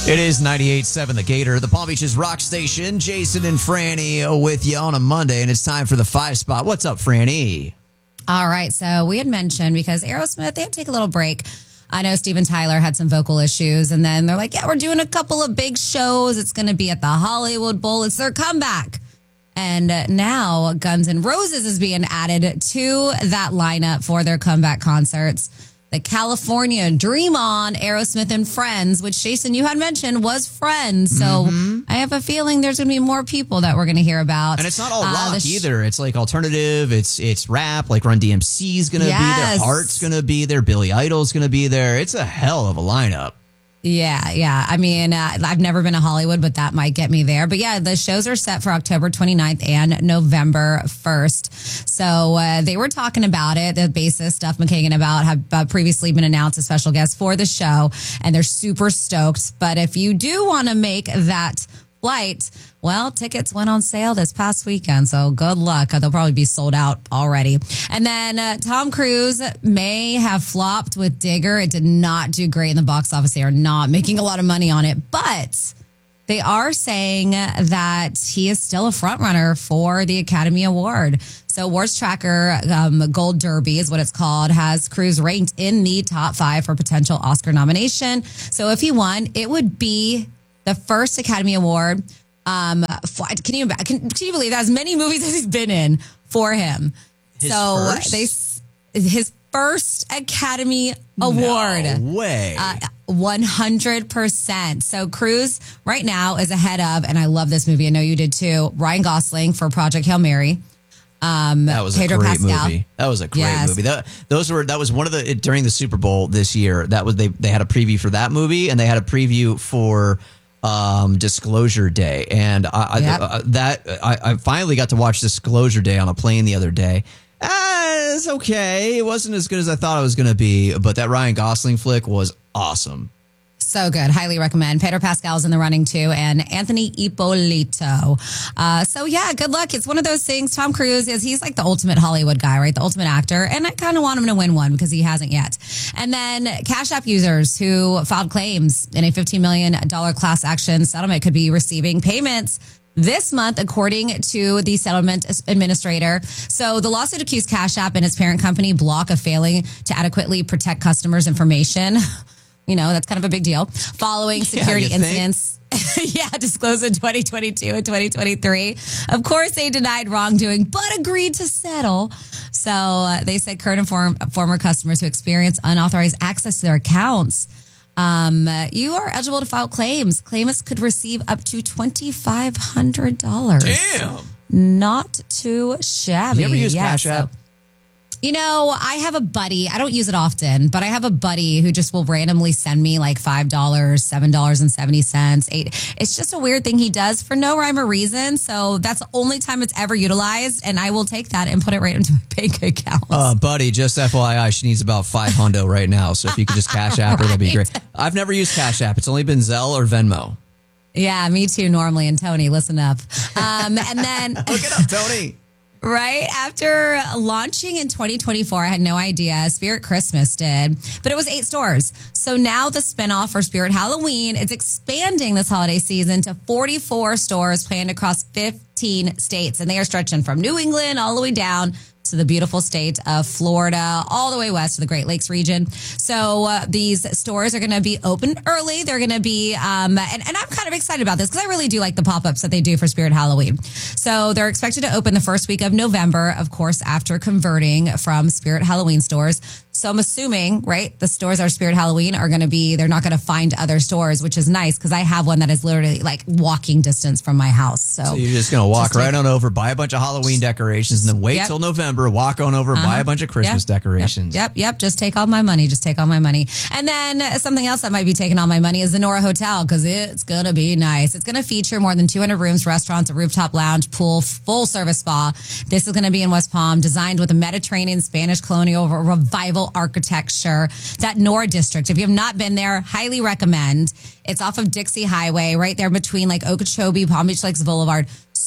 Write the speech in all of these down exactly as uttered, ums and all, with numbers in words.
It is ninety-eight point seven The Gator, the Palm Beaches rock station. Jason and Franny with you on a Monday, and it's time for the five spot. What's up, Franny? All right, so we had mentioned, because Aerosmith, they had to take a little break. I know Steven Tyler had some vocal issues, and then they're like, yeah, we're doing a couple of big shows. It's going to be at the Hollywood Bowl. It's their comeback. And uh, now Guns N' Roses is being added to that lineup for their comeback concerts. The California Dream On, Aerosmith and Friends, which Jason, you had mentioned, was Friends. So mm-hmm. I have a feeling there's going to be more people that we're going to hear about. And it's not all uh, rock sh- either. It's like alternative. It's it's rap. Like Run D M C's going to yes. be there. Heart's going to be there. Billy Idol's going to be there. It's a hell of a lineup. Yeah, yeah. I mean, uh, I've never been to Hollywood, but that might get me there. But yeah, the shows are set for October twenty-ninth and November first. So uh, they were talking about it. The bassist, Duff McKagan, about have uh, previously been announced as special guest for the show, and they're super stoked. But if you do want to make that flight, well, tickets went on sale this past weekend, so good luck. They'll probably be sold out already. And then uh, Tom Cruise may have flopped with Digger. It did not do great in the box office. They are not making a lot of money on it, but they are saying that he is still a front runner for the Academy Award. So Awards Tracker um, Gold Derby is what it's called, has Cruise ranked in the top five for potential Oscar nomination. So if he won, it would be the first Academy Award. Um, for, can you can, can you believe that as many movies as he's been in for him? His so first? they his first Academy Award. No way. Uh, one hundred percent. So Cruise right now is ahead of, and I love this movie. I know you did too. Ryan Gosling for Project Hail Mary. Um, that was Pedro a great Pascal. movie. That was a great yes. movie. That those were that was one of the during the Super Bowl this year. That was they they had a preview for that movie, and they had a preview for um, Disclosure Day, and I, yep. I, uh, that I, I finally got to watch Disclosure Day on a plane the other day. Uh, it's okay. It wasn't as good as I thought it was going to be, but that Ryan Gosling flick was awesome. So good. Highly recommend. Pedro Pascal's in the running too, and Anthony Ippolito. Uh, so yeah, good luck. It's one of those things. Tom Cruise is, he's like the ultimate Hollywood guy, right? The ultimate actor. And I kind of want him to win one because he hasn't yet. And then Cash App users who filed claims in a fifteen million dollars class action settlement could be receiving payments this month, according to the settlement administrator. So the lawsuit accused Cash App and its parent company, Block, of failing to adequately protect customers' information. You know, that's kind of a big deal. Following security yeah, incidents, yeah, disclosed in twenty twenty-two and twenty twenty-three. Of course, they denied wrongdoing, but agreed to settle. So uh, they said current and form, former customers who experience unauthorized access to their accounts, um, uh, you are eligible to file claims. Claimants could receive up to twenty-five hundred dollars. Damn. Not too shabby. You ever use yeah, Cash App? So, you know, I have a buddy. I don't use it often, but I have a buddy who just will randomly send me like five dollars, seven dollars and seventy cents, eight. It's just a weird thing he does for no rhyme or reason. So that's the only time it's ever utilized. And I will take that and put it right into my bank account. Uh, buddy, just F Y I, she needs about five hundo right now. So if you could just Cash App her, that'd be great. I've never used Cash App. It's only been Zelle or Venmo. Yeah, me too, normally. And Tony, listen up. Um, and then look it up, Tony. Right after launching in twenty twenty-four, I had no idea. Spirit Christmas did, but it was eight stores. So now the spinoff for Spirit Halloween is expanding this holiday season to forty-four stores planned across fifteen states. And they are stretching from New England all the way down to the beautiful state of Florida, all the way west to the Great Lakes region. So uh, these stores are going to be open early. They're going to be, um, and, and I'm kind of excited about this because I really do like the pop-ups that they do for Spirit Halloween. So they're expected to open the first week of November, of course, after converting from Spirit Halloween stores. So I'm assuming, right, the stores that are Spirit Halloween are going to be, they're not going to find other stores, which is nice because I have one that is literally like walking distance from my house. So, so you're just going to walk just right on over, buy a bunch of Halloween decorations, and then wait yep. till November, walk on over, uh-huh. buy a bunch of Christmas yep. decorations. Yep, yep, yep. Just take all my money. Just take all my money. And then something else that might be taking all my money is the Nora Hotel because it's going to be nice. It's going to feature more than two hundred rooms, restaurants, a rooftop lounge, pool, full service spa. This is going to be in West Palm, designed with a Mediterranean Spanish colonial revival architecture. That Nora district. If you have not been there, highly recommend. It's off of Dixie Highway, right there between like Okeechobee, Palm Beach Lakes Boulevard.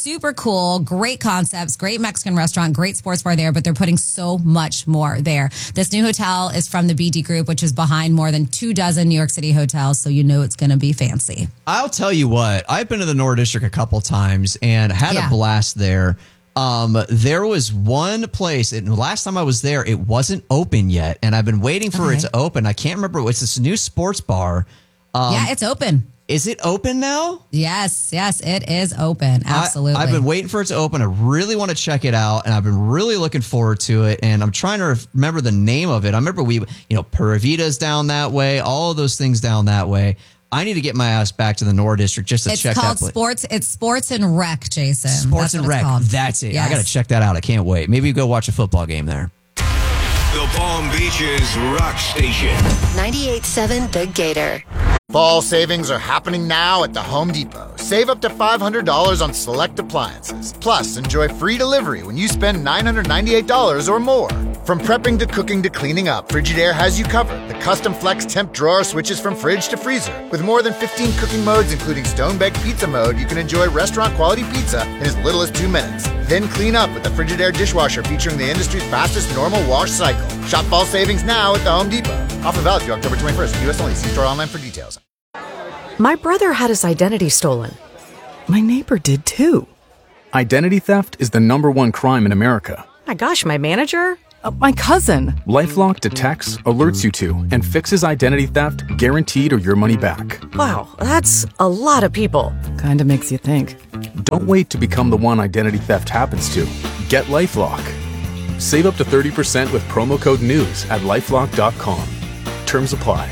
super cool, great concepts, great Mexican restaurant, great sports bar there, but they're putting so much more there. This new hotel is from the B D Group, which is behind more than two dozen New York City hotels, so you know it's going to be fancy. I'll tell you what, I've been to the Nord District a couple times and had yeah. a blast there. Um, there was one place, and last time I was there, it wasn't open yet, and I've been waiting for okay. it to open. I can't remember. It's this new sports bar. Um, yeah, it's open. Is it open now? Yes, yes, it is open. Absolutely. I, I've been waiting for it to open. I really want to check it out, and I've been really looking forward to it. And I'm trying to remember the name of it. I remember we, you know, Pura Vida's down that way, all of those things down that way. I need to get my ass back to the Nord District just to it's check called that place. Sports. It's Sports and Rec, Jason. Sports and Rec. That's it. Yes. I got to check that out. I can't wait. Maybe go watch a football game there. The Palm Beaches Rock Station. ninety-eight point seven The Gator. Fall savings are happening now at the Home Depot. Save up to five hundred dollars on select appliances. Plus, enjoy free delivery when you spend nine hundred ninety-eight dollars or more. From prepping to cooking to cleaning up, Frigidaire has you covered. The custom flex temp drawer switches from fridge to freezer. With more than fifteen cooking modes, including stone-baked pizza mode, you can enjoy restaurant-quality pizza in as little as two minutes. Then clean up with the Frigidaire dishwasher featuring the industry's fastest normal wash cycle. Shop fall savings now at the Home Depot. Offer valid through October twenty-first. U S only. See store online for details. My brother had his identity stolen. My neighbor did too. Identity theft is the number one crime in America. My gosh, my manager? Uh, my cousin. LifeLock detects, alerts you to, and fixes identity theft guaranteed or your money back. Wow, that's a lot of people. Kinda makes you think. Don't wait to become the one identity theft happens to. Get LifeLock. Save up to thirty percent with promo code NEWS at lifelock dot com. Terms apply.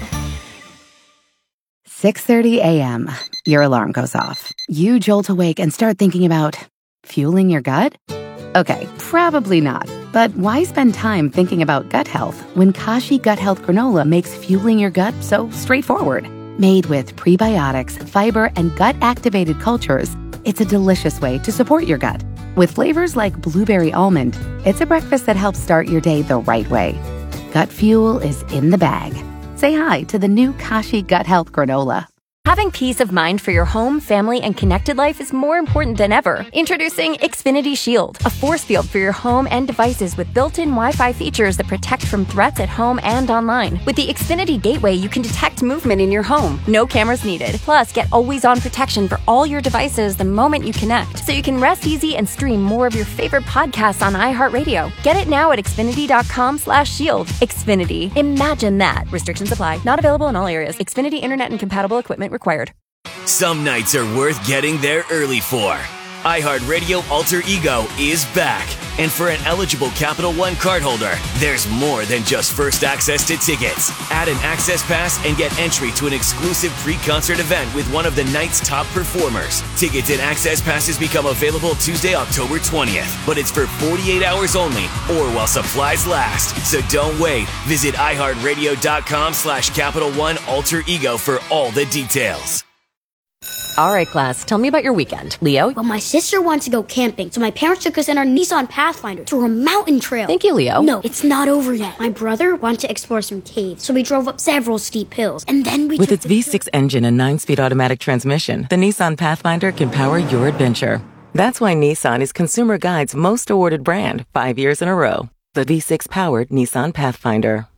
six thirty a.m. Your alarm goes off. You jolt awake and start thinking about fueling your gut? Okay, probably not. But why spend time thinking about gut health when Kashi Gut Health Granola makes fueling your gut so straightforward? Made with prebiotics, fiber, and gut-activated cultures, it's a delicious way to support your gut. With flavors like blueberry almond, it's a breakfast that helps start your day the right way. Gut fuel is in the bag. Say hi to the new Kashi Gut Health Granola. Having peace of mind for your home, family, and connected life is more important than ever. Introducing Xfinity Shield, a force field for your home and devices with built-in Wi-Fi features that protect from threats at home and online. With the Xfinity Gateway, you can detect movement in your home. No cameras needed. Plus, get always-on protection for all your devices the moment you connect, so you can rest easy and stream more of your favorite podcasts on iHeartRadio. Get it now at xfinity.com slash shield. Xfinity. Imagine that. Restrictions apply. Not available in all areas. Xfinity Internet and compatible equipment required. Some nights are worth getting there early for. iHeartRadio Alter Ego is back. And for an eligible Capital One cardholder, there's more than just first access to tickets. Add an access pass and get entry to an exclusive pre-concert event with one of the night's top performers. Tickets and access passes become available Tuesday, October twentieth. But it's for forty-eight hours only or while supplies last. So don't wait. Visit iHeartRadio.com slash Capital One Alter Ego for all the details. All right, class, tell me about your weekend. Leo? Well, my sister wants to go camping, so my parents took us in our Nissan Pathfinder to a mountain trail. Thank you, Leo. No, it's not over yet. My brother wanted to explore some caves, so we drove up several steep hills, and then we With its V six engine and nine-speed automatic transmission, the Nissan Pathfinder can power your adventure. That's why Nissan is Consumer Guide's most awarded brand five years in a row. The V six-powered Nissan Pathfinder.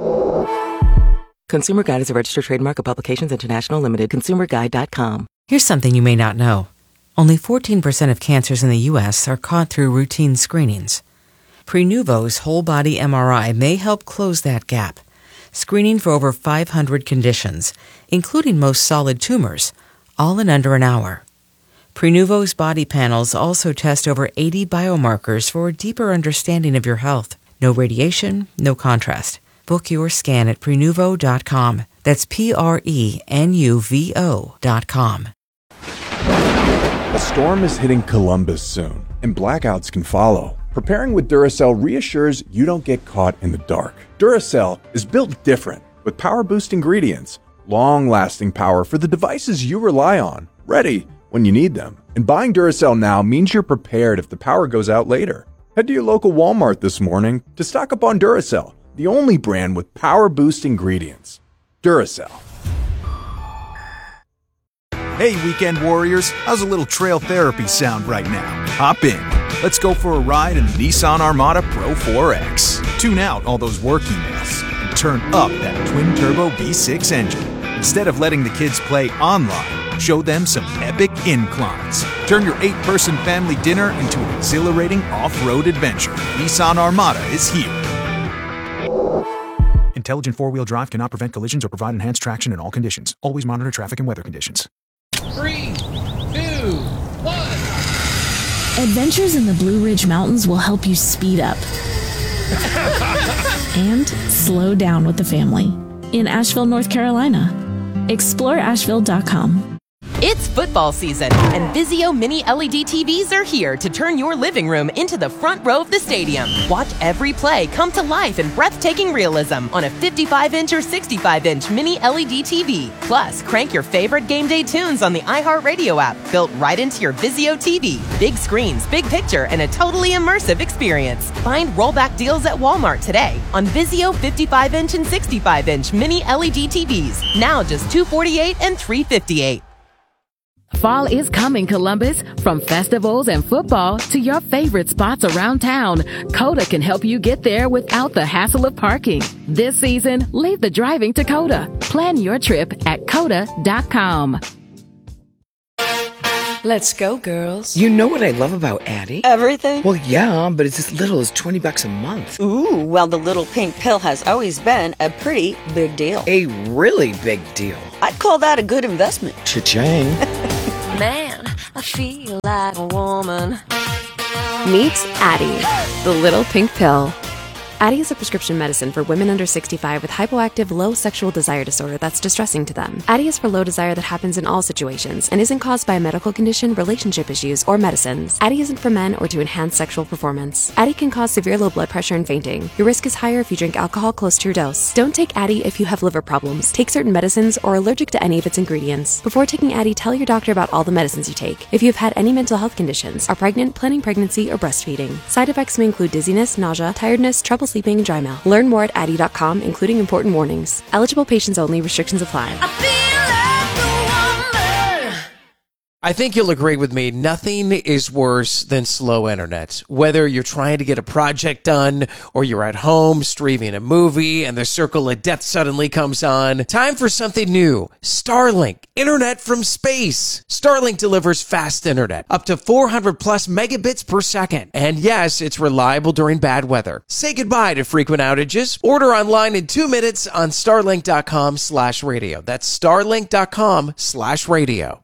Consumer Guide is a registered trademark of Publications International Limited. consumer guide dot com. Here's something you may not know. Only fourteen percent of cancers in the U S are caught through routine screenings. Prenuvo's whole-body M R I may help close that gap, screening for over five hundred conditions, including most solid tumors, all in under an hour. Prenuvo's body panels also test over eighty biomarkers for a deeper understanding of your health. No radiation, no contrast. Book your scan at prenuvo dot com. That's P R E N U V O dot com. A storm is hitting Columbus soon, and blackouts can follow. Preparing with Duracell reassures you don't get caught in the dark. Duracell is built different, with power-boost ingredients, long-lasting power for the devices you rely on, ready when you need them. And buying Duracell now means you're prepared if the power goes out later. Head to your local Walmart this morning to stock up on Duracell, the only brand with power-boost ingredients. Duracell. Hey, weekend warriors, how's a little trail therapy sound right now? Hop in. Let's go for a ride in the Nissan Armada Pro four X. Tune out all those work emails and turn up that twin-turbo V six engine. Instead of letting the kids play online, show them some epic inclines. Turn your eight-person family dinner into an exhilarating off-road adventure. Nissan Armada is here. Intelligent four-wheel drive cannot prevent collisions or provide enhanced traction in all conditions. Always monitor traffic and weather conditions. Three, two, one. Adventures in the Blue Ridge Mountains will help you speed up and slow down with the family in Asheville, North Carolina. explore asheville dot com. It's football season, and Vizio Mini L E D T Vs are here to turn your living room into the front row of the stadium. Watch every play come to life in breathtaking realism on a fifty-five inch or sixty-five inch Mini L E D T V. Plus, crank your favorite game day tunes on the iHeartRadio app, built right into your Vizio T V. Big screens, big picture, and a totally immersive experience. Find rollback deals at Walmart today on Vizio fifty-five inch and sixty-five inch Mini L E D T Vs. Now just two hundred forty-eight dollars and three hundred fifty-eight dollars. Fall is coming, Columbus. From festivals and football to your favorite spots around town, Coda can help you get there without the hassle of parking. This season, leave the driving to Coda. Plan your trip at coda dot com. Let's go, girls. You know what I love about Addie? Everything? Well, yeah, but it's as little as twenty bucks a month. Ooh, well, the little pink pill has always been a pretty big deal. A really big deal. I'd call that a good investment. Cha-ching. Man, I feel like a woman. Meet Addie, the little pink pill. Addie is a prescription medicine for women under sixty-five with hypoactive low sexual desire disorder that's distressing to them. Addie is for low desire that happens in all situations and isn't caused by a medical condition, relationship issues, or medicines. Addie isn't for men or to enhance sexual performance. Addie can cause severe low blood pressure and fainting. Your risk is higher if you drink alcohol close to your dose. Don't take Addie if you have liver problems, take certain medicines, or are allergic to any of its ingredients. Before taking Addie, tell your doctor about all the medicines you take. If you have had any mental health conditions, are pregnant, planning pregnancy, or breastfeeding. Side effects may include dizziness, nausea, tiredness, trouble sleeping, and dry mouth. Learn more at addie dot com, including important warnings. Eligible patients only. Restrictions apply. I think you'll agree with me, nothing is worse than slow internet. Whether you're trying to get a project done or you're at home streaming a movie and the circle of death suddenly comes on, time for something new. Starlink, internet from space. Starlink delivers fast internet, up to four hundred plus megabits per second. And yes, it's reliable during bad weather. Say goodbye to frequent outages. Order online in two minutes on starlink dot com slash radio. That's starlink dot com slash radio.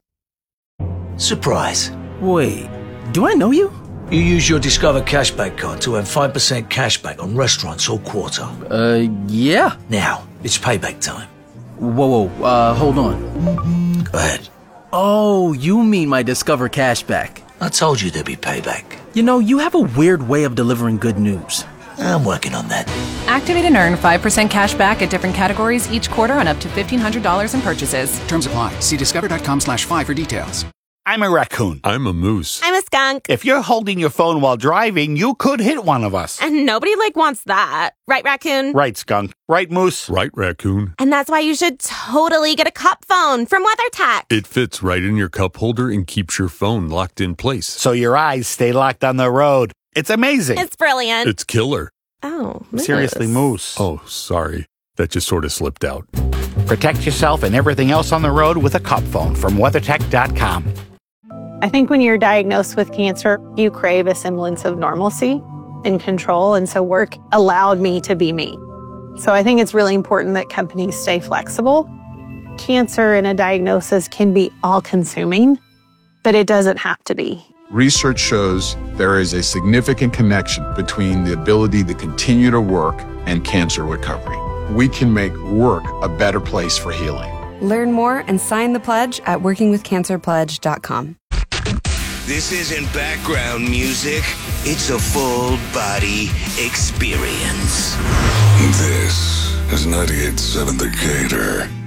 Surprise. Wait, do I know you? You use your Discover Cashback card to earn five percent cashback on restaurants all quarter. Uh, yeah. Now, it's payback time. Whoa, whoa, uh, hold on. Go ahead. Oh, you mean my Discover Cashback. I told you there'd be payback. You know, you have a weird way of delivering good news. I'm working on that. Activate and earn five percent cash back at different categories each quarter on up to fifteen hundred dollars in purchases. Terms apply. See discover dot com slash five for details. I'm a raccoon. I'm a moose. I'm a skunk. If you're holding your phone while driving, you could hit one of us. And nobody, like, wants that. Right, raccoon? Right, skunk. Right, moose? Right, raccoon. And that's why you should totally get a cup phone from WeatherTech. It fits right in your cup holder and keeps your phone locked in place. So your eyes stay locked on the road. It's amazing. It's brilliant. It's killer. Oh, moose. Seriously, moose. Oh, sorry. That just sort of slipped out. Protect yourself and everything else on the road with a cup phone from weathertech dot com. I think when you're diagnosed with cancer, you crave a semblance of normalcy and control. And so work allowed me to be me. So I think it's really important that companies stay flexible. Cancer and a diagnosis can be all-consuming, but it doesn't have to be. Research shows there is a significant connection between the ability to continue to work and cancer recovery. We can make work a better place for healing. Learn more and sign the pledge at working with cancer pledge dot com. This isn't background music. It's a full-body experience. This is ninety-eight point seven The Gator.